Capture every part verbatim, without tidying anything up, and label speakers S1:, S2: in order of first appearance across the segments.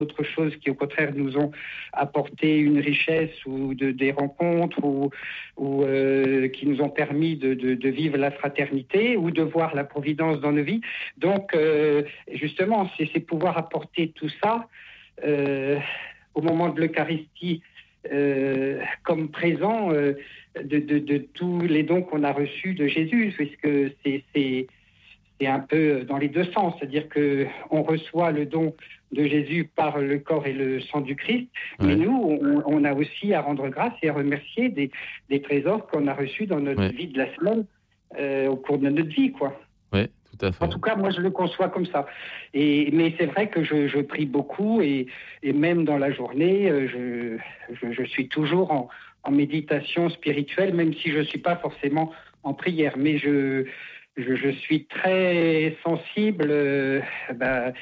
S1: autre chose qui, au contraire, nous ont apporté une richesse ou de, des rencontres ou, ou euh, qui nous ont permis de, de, de vivre la fraternité ou de voir la providence dans nos vies. Donc, euh, justement, c'est, c'est pouvoir apporter tout ça euh, au moment de l'Eucharistie euh, comme présent euh, de, de, de tous les dons qu'on a reçus de Jésus, puisque c'est... c'est C'est un peu dans les deux sens, c'est-à-dire qu'on reçoit le don de Jésus par le corps et le sang du Christ, ouais. mais nous, on, on a aussi à rendre grâce et à remercier des, des trésors qu'on a reçus dans notre ouais. vie de la semaine, euh, au cours de notre vie, quoi.
S2: Oui, tout à fait.
S1: En tout cas, moi, je le conçois comme ça. Et, mais c'est vrai que je, je prie beaucoup et, et même dans la journée, je, je, je suis toujours en, en méditation spirituelle, même si je ne suis pas forcément en prière, mais je... Je, je suis très sensible euh, bah,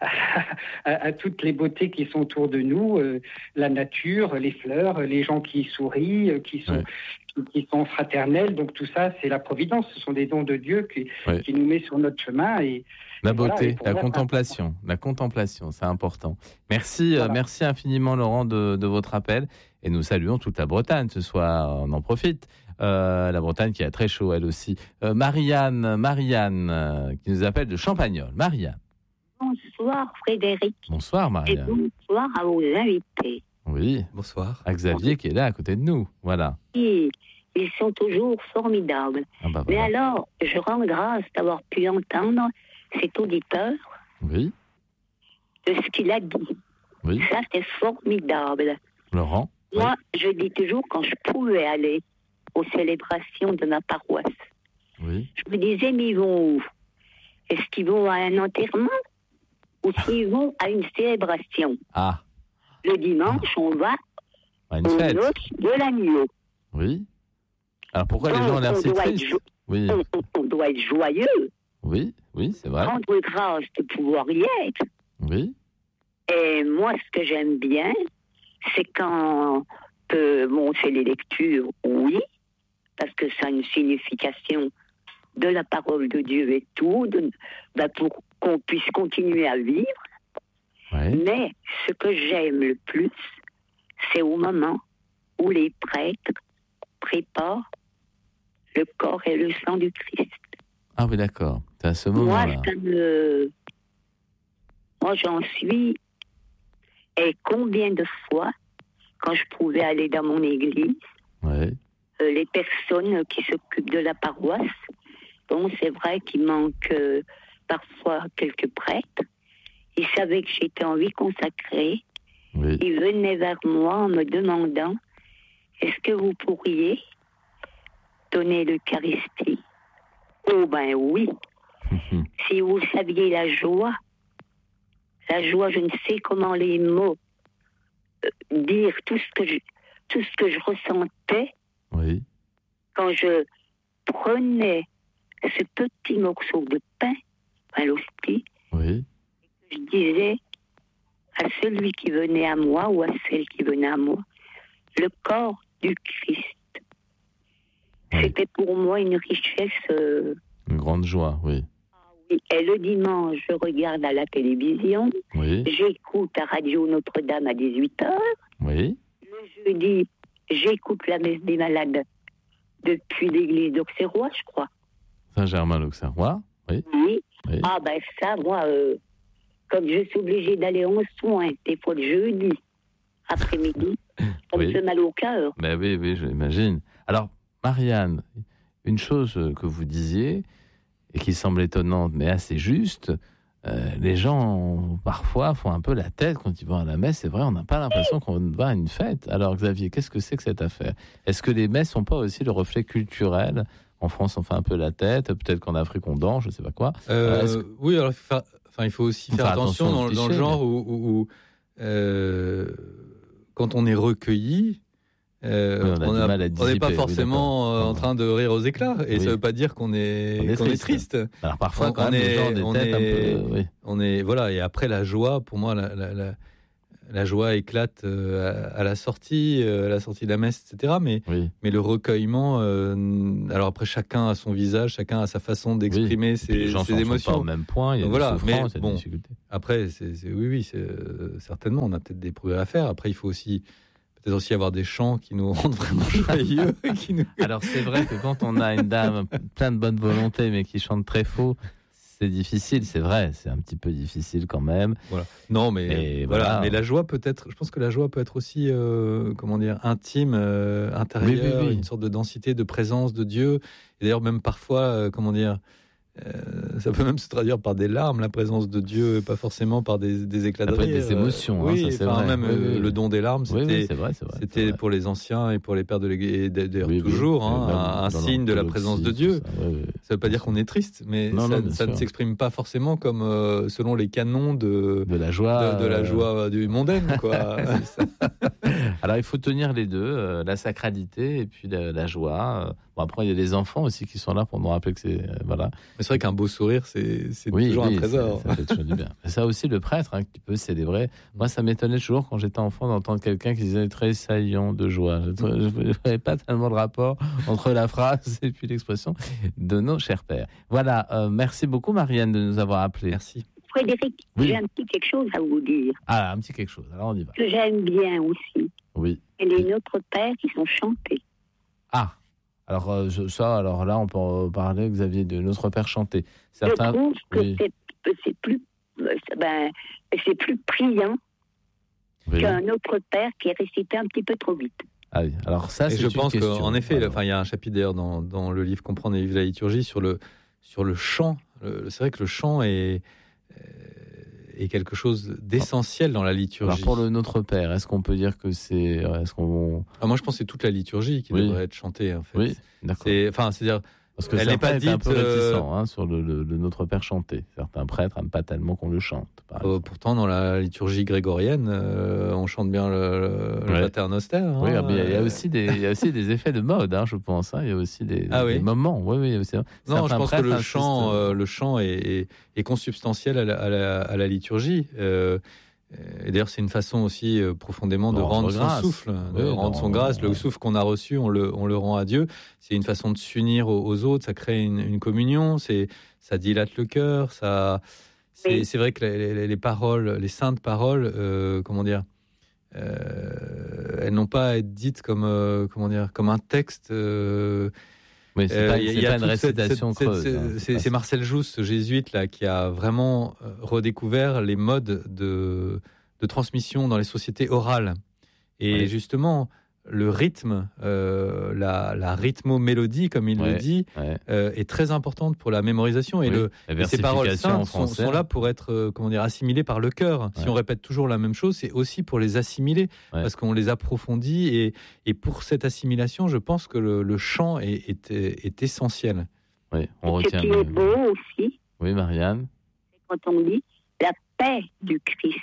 S1: à, à toutes les beautés qui sont autour de nous, euh, la nature, les fleurs, les gens qui sourient, euh, qui sont, ouais. qui, qui sont fraternels. Donc tout ça, c'est la providence. Ce sont des dons de Dieu qui, ouais. qui nous met sur notre chemin. Et,
S2: la beauté, voilà, la contemplation, la contemplation, c'est important. Merci, voilà. euh, merci infiniment Laurent de, de votre appel. Et nous saluons toute la Bretagne ce soir. On en profite. Euh, la Bretagne qui a très chaud elle aussi. Euh, Marianne, Marianne euh, qui nous appelle de Champagnole. Marianne.
S3: Bonsoir Frédéric.
S2: Bonsoir Marianne.
S3: Et bonsoir à vos invités.
S2: Oui, bonsoir. À Xavier qui est là à côté de nous. Voilà.
S3: Oui, ils sont toujours formidables. Ah bah voilà. Mais alors, je rends grâce d'avoir pu entendre cet auditeur.
S2: Oui.
S3: De ce qu'il a dit.
S2: Oui.
S3: Ça, c'est formidable.
S2: Laurent.
S3: Moi,
S2: oui.
S3: je dis toujours quand je pouvais aller aux célébrations de ma paroisse.
S2: Oui.
S3: Je me disais, mais ils vont où ? Est-ce qu'ils vont à un enterrement ou s'ils vont à une célébration ?
S2: Ah.
S3: Le dimanche, ah. on va
S2: à une
S3: au
S2: fête
S3: noces de l'agneau.
S2: Oui. Alors pourquoi donc, les gens ont l'air si tristes jo-
S3: oui. on, on, on doit être joyeux.
S2: Oui, oui, c'est vrai.
S3: Rendre grâce de pouvoir y être.
S2: Oui.
S3: Et moi, ce que j'aime bien, c'est quand euh, bon, on fait les lectures, oui, parce que ça a une signification de la parole de Dieu et tout, de, bah pour qu'on puisse continuer à vivre.
S2: Ouais.
S3: Mais ce que j'aime le plus, c'est au moment où les prêtres préparent le corps et le sang du Christ.
S2: Ah oui, d'accord. C'est à ce moment-là.
S3: Moi, ça me... Moi, j'en suis... Et combien de fois, quand je pouvais aller dans mon église,
S2: ouais.
S3: euh, les personnes qui s'occupent de la paroisse, bon, c'est vrai qu'il manque euh, parfois quelques prêtres. Ils savaient que j'étais en vie consacrée.
S2: Oui.
S3: Ils venaient vers moi en me demandant « Est-ce que vous pourriez donner l'Eucharistie ?» Oh ben oui. Si vous saviez la joie, la joie, je ne sais comment les mots euh, dire tout ce que je, tout ce que je ressentais.
S2: Oui.
S3: Quand je prenais ce petit morceau de pain, à l'hostie,
S2: oui.
S3: je disais à celui qui venait à moi ou à celle qui venait à moi, le corps du Christ. Oui. C'était pour moi une richesse. Euh,
S2: une grande joie, oui.
S3: Et le dimanche, je regarde à la télévision.
S2: Oui.
S3: J'écoute à Radio Notre-Dame à dix-huit heures.
S2: Oui.
S3: Le jeudi, j'écoute la messe des malades depuis l'église d'Auxerrois, je crois.
S2: Saint-Germain-l'Auxerrois, oui.
S3: Oui.
S2: Oui.
S3: Ah ben ça, moi, euh, comme je suis obligée d'aller en soins, des fois le jeudi, après-midi, ça oui. me fait mal au cœur.
S2: Ben oui, oui, je l'imagine. Alors, Marianne, une chose que vous disiez, et qui semble étonnante, mais assez juste, euh, les gens, parfois, font un peu la tête quand ils vont à la messe. C'est vrai, on n'a pas l'impression qu'on va à une fête. Alors, Xavier, qu'est-ce que c'est que cette affaire ? Est-ce que les messes ne sont pas aussi le reflet culturel ? En France, on fait un peu la tête. Peut-être qu'en Afrique, on danse, je ne sais pas quoi.
S4: Euh,
S2: euh, que...
S4: Oui, alors, enfin, il faut aussi faire, faire attention, attention dans, cliché, dans le genre mais... où, où, où euh, quand on est recueilli, Euh,
S2: oui, on
S4: n'est pas forcément oui, en train de rire aux éclats, et oui. ça ne veut pas dire qu'on est,
S2: on est
S4: qu'on
S2: triste.
S4: est triste.
S2: Alors parfois, quand
S4: on
S2: même,
S4: est,
S2: les gens ont des
S4: on
S2: têtes
S4: est,
S2: un peu. Oui.
S4: On est, voilà, et après la joie, pour moi, la, la, la, la joie éclate euh, à, à la sortie, euh, à la sortie de la messe, et cetera. Mais,
S2: oui.
S4: mais le recueillement, euh, alors après, chacun a son visage, chacun a sa façon d'exprimer
S2: oui.
S4: ses,
S2: les gens
S4: ses émotions.
S2: Pas au même point, il y a
S4: Donc
S2: des
S4: voilà,
S2: souffrances,
S4: mais,
S2: il y a
S4: bon,
S2: des difficultés.
S4: Après, c'est, c'est, oui, oui, c'est, euh, certainement, on a peut-être des progrès à faire. Après, il faut aussi, peut-être aussi avoir des chants qui nous rendent vraiment joyeux. qui nous...
S2: Alors, c'est vrai que quand on a une dame plein de bonne volonté, mais qui chante très faux, c'est difficile, c'est vrai, c'est un petit peu difficile quand même.
S4: Voilà. Non, mais
S2: Et
S4: voilà.
S2: voilà.
S4: Mais la joie peut être, je pense que la joie peut être aussi, euh, comment dire, intime, euh, intérieure,
S2: oui, oui, oui.
S4: une sorte de densité, de présence de Dieu. Et d'ailleurs, même parfois, euh, comment dire, euh, ça peut même se traduire par des larmes, la présence de Dieu, et pas forcément par des, des éclats de
S2: Après,
S4: rire.
S2: des émotions,
S4: oui,
S2: hein, ça, c'est
S4: enfin,
S2: vrai.
S4: même
S2: oui,
S4: euh,
S2: oui.
S4: le don des larmes, c'était,
S2: oui, oui, c'est vrai, c'est vrai,
S4: c'était
S2: c'est vrai.
S4: pour les anciens et pour les pères de l'Église, et d'ailleurs
S2: oui,
S4: toujours,
S2: oui,
S4: hein, un, un signe de la présence de Dieu. Ça ne oui, oui. veut pas dire qu'on est triste, mais
S2: non,
S4: ça,
S2: non,
S4: ça ne s'exprime pas forcément comme euh, selon les canons de,
S2: de la joie,
S4: de, de la joie du mondaine, quoi.
S2: Alors il faut tenir les deux, euh, la sacralité et puis la, la joie. Bon, après il y a les enfants aussi qui sont là pour nous rappeler que c'est euh, voilà.
S4: Mais c'est vrai qu'un beau sourire, c'est, c'est
S2: oui,
S4: toujours
S2: oui,
S4: un trésor.
S2: Ça fait toujours du bien. Et ça aussi le prêtre hein, qui peut célébrer. Moi ça m'étonnait toujours quand j'étais enfant d'entendre quelqu'un qui disait tressaillant de joie. Je n'avais pas tellement de rapport entre la phrase et puis l'expression de nos chers pères. Voilà, euh, merci beaucoup Marianne de nous avoir appelés.
S4: Merci.
S3: Frédéric, oui. J'ai un petit quelque chose à vous dire.
S2: Ah, un petit quelque chose, alors on y va.
S3: Que j'aime bien aussi.
S2: Oui.
S3: Et les Notre Père qui sont chantés.
S2: Ah, alors euh, ça, alors là, on peut parler, Xavier, de Notre Père chanté. Certains...
S3: Je trouve que
S2: oui.
S3: c'est, c'est, plus, ben, c'est plus priant oui. qu'un Notre Père qui est récité un petit peu trop vite.
S2: Ah oui, alors ça, c'est
S4: Et je
S2: une
S4: pense
S2: question.
S4: qu'en effet,
S2: alors...
S4: il y a un chapitre d'ailleurs dans, dans le livre Comprendre et vivre la liturgie sur le, sur le chant. Le, c'est vrai que le chant est... est quelque chose d'essentiel dans la liturgie.
S2: Alors pour le Notre Père, est-ce qu'on peut dire que c'est... Est-ce qu'on...
S4: Ah, moi, je pense que c'est toute la liturgie qui oui. devrait être chantée, en fait.
S2: Oui, d'accord.
S4: C'est, enfin, c'est-à-dire...
S2: Parce que
S4: elle n'est pas dite
S2: un peu réticent hein, sur le, le, le Notre Père chanté. Certains prêtres n'aiment pas tellement qu'on le chante.
S4: Euh, pourtant, dans la liturgie grégorienne, euh, on chante bien le, le ouais. Pater Noster. Hein,
S2: oui, mais il y a aussi des, il y a aussi des effets de mode, hein, je pense. Hein. Il y a aussi des,
S4: ah,
S2: des
S4: oui.
S2: moments. Oui, oui. Aussi,
S4: non, je pense que le chant, euh, le chant est, est, est consubstantiel à la, à la, à la liturgie. Euh, Et d'ailleurs, c'est une façon aussi euh, profondément de, de rendre, rendre son grâce. souffle, de oui, rendre son grâce. Ouais. Le souffle qu'on a reçu, on le, on le rend à Dieu. C'est une façon de s'unir aux, aux autres. Ça crée une, une communion. C'est, ça dilate le cœur. Ça, c'est, oui. c'est vrai que les, les, les paroles, les saintes paroles, euh, comment dire, euh, elles n'ont pas à être dites comme, euh, comment dire, comme un texte. Euh,
S2: Oui, c'est pas, euh, c'est pas une récitation
S4: cette,
S2: creuse.
S4: Cette,
S2: hein,
S4: c'est, c'est Marcel Jousse, ce jésuite là, qui a vraiment redécouvert les modes de, de transmission dans les sociétés orales. Et oui. justement, le rythme, euh, la, la rythmo-mélodie, comme il ouais, le dit, ouais. euh, est très importante pour la mémorisation. Et, oui, le, et ces paroles saintes sont, sont là pour être euh, comment dire, assimilées par le cœur. Ouais. Si on répète toujours la même chose, c'est aussi pour les assimiler, ouais. parce qu'on les approfondit. Et, et pour cette assimilation, je pense que le, le chant est, est, est essentiel.
S2: Oui, on retient.
S3: Ce qui est beau aussi,
S2: oui, Marianne,
S3: c'est quand on dit la paix du Christ.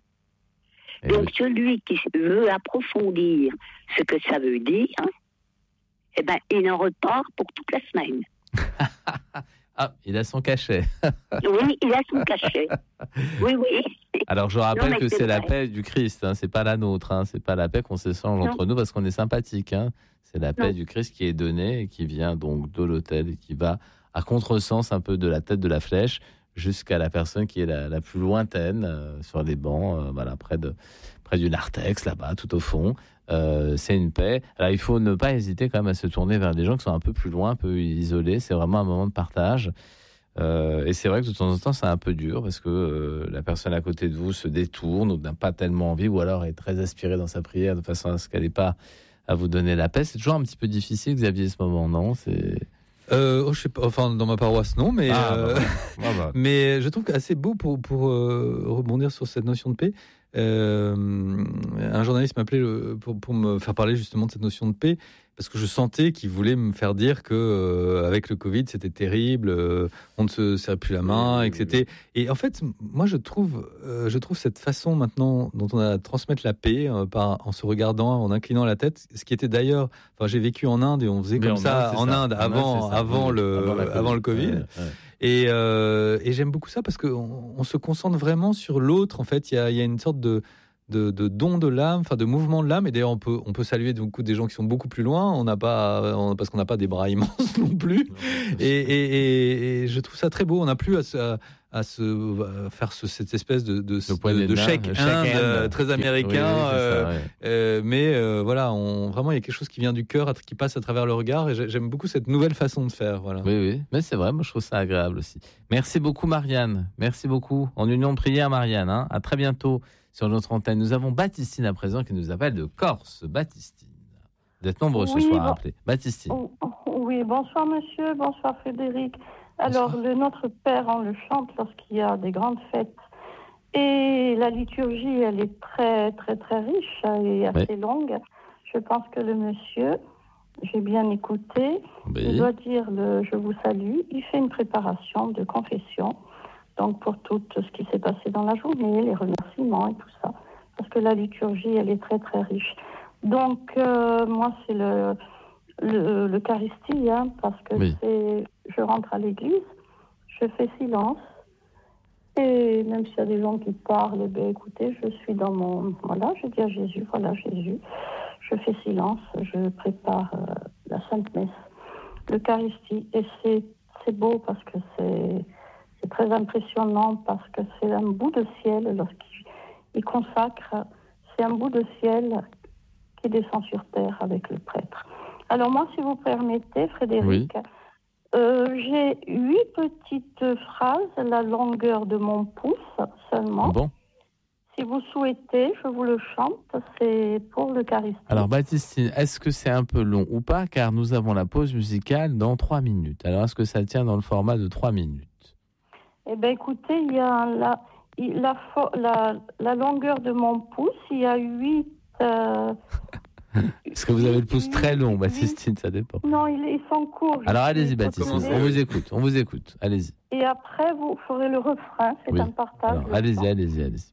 S3: Et donc, oui. celui qui veut approfondir ce que ça veut dire, hein, eh ben, il en repart pour toute la semaine.
S2: Ah, il a son cachet.
S3: Oui, il a son cachet. Oui, oui.
S2: Alors, je rappelle non, que c'est, c'est la paix du Christ, hein, c'est pas la nôtre, hein, c'est pas la paix qu'on s'échange non. entre nous parce qu'on est sympathique. Hein. C'est la paix non. du Christ qui est donnée et qui vient donc de l'autel et qui va à contresens un peu de la tête de la flèche jusqu'à la personne qui est la, la plus lointaine, euh, sur les bancs, euh, voilà, près, de, près du narthex, là-bas, tout au fond. Euh, c'est une paix. Alors, il faut ne pas hésiter quand même à se tourner vers des gens qui sont un peu plus loin, un peu isolés. C'est vraiment un moment de partage. Euh, et c'est vrai que de temps en temps, c'est un peu dur parce que euh, la personne à côté de vous se détourne ou n'a pas tellement envie ou alors est très aspirée dans sa prière de façon à ce qu'elle n'ait pas à vous donner la paix. C'est toujours un petit peu difficile, Xavier, ce moment, non ? C'est...
S4: Euh, oh, je sais pas, enfin dans ma paroisse non, mais
S2: ah,
S4: euh,
S2: bah, bah, bah.
S4: mais je trouve assez beau pour pour euh, rebondir sur cette notion de paix. Euh, un journaliste m'appelait le, pour pour me faire parler justement de cette notion de paix parce que je sentais qu'il voulait me faire dire que euh, avec le Covid c'était terrible, euh, on ne se serrait plus la main, oui, et que c'était oui, oui. Et en fait moi je trouve euh, je trouve cette façon maintenant dont on a à transmettre la paix euh, par en se regardant, en inclinant la tête, ce qui était d'ailleurs, enfin j'ai vécu en Inde et on faisait Mais comme en ça Inde, en ça. Inde avant Inde, avant oui, le avant, avant le Covid. Ouais, ouais. Et, euh, et j'aime beaucoup ça parce qu'on on se concentre vraiment sur l'autre. En fait, il y a, il y a une sorte de de, de don de l'âme, enfin de mouvement de l'âme. Et d'ailleurs, on peut, on peut saluer du coup des gens qui sont beaucoup plus loin. On n'a pas, on, parce qu'on n'a pas des bras immenses non plus. Et, et, et, et je trouve ça très beau. On n'a plus à se, à, à se à faire ce, cette espèce de, de, de, de, de chèque Inde très américain. Oui, oui, euh, ça, ouais. euh, mais euh, voilà, on, vraiment, il y a quelque chose qui vient du cœur, qui passe à travers le regard. Et j'aime beaucoup cette nouvelle façon de faire. Voilà.
S2: Oui, oui, mais c'est vrai. Moi, je trouve ça agréable aussi. Merci beaucoup, Marianne. Merci beaucoup. En union de prière, Marianne. Hein. À très bientôt. Sur notre antenne, nous avons Baptistine à présent qui nous appelle de Corse. Baptistine, vous êtes nombreux ce
S5: oui,
S2: soir
S5: bon...
S2: à appeler. Baptistine.
S5: Oh, oui, bonsoir monsieur, bonsoir Frédéric. Alors, bonsoir. Le Notre Père, on le chante lorsqu'il y a des grandes fêtes. Et la liturgie, elle est très, très, très riche et assez oui. longue. Je pense que le monsieur, j'ai bien écouté, oui. il doit dire le « je vous salue ». Il fait une préparation de confession. Donc, pour tout ce qui s'est passé dans la journée, les remerciements et tout ça. Parce que la liturgie, elle est très, très riche. Donc, euh, moi, c'est le, le, l'Eucharistie, hein, parce que oui. c'est, je rentre à l'église, je fais silence. Et même s'il y a des gens qui parlent, ben, écoutez, je suis dans mon... Voilà, je dis à Jésus, voilà Jésus. Je fais silence, je prépare euh, la Sainte Messe, l'Eucharistie. Et c'est, c'est beau parce que c'est... C'est très impressionnant parce que c'est un bout de ciel, lorsqu'il consacre, c'est un bout de ciel qui descend sur terre avec le prêtre. Alors moi, si vous permettez, Frédéric, oui. euh, j'ai huit petites phrases, la longueur de mon pouce seulement.
S2: Bon.
S5: Si vous souhaitez, je vous le chante, c'est pour l'Eucharistie.
S2: Alors Baptistine, est-ce que c'est un peu long ou pas? Car nous avons la pause musicale dans trois minutes. Alors est-ce que ça tient dans le format de trois minutes?
S5: Eh bien, écoutez, il y a la, la, la, la longueur de mon pouce, il y a huit... Euh,
S2: Est-ce que vous avez le pouce très long, Baptistine? Ça dépend.
S5: Non, ils sont courts.
S2: Alors, allez-y, Baptistine, on vous écoute, on vous écoute, allez-y.
S5: Et après, vous ferez le refrain, c'est
S2: oui.
S5: un partage.
S2: Alors, allez-y, allez-y, allez-y.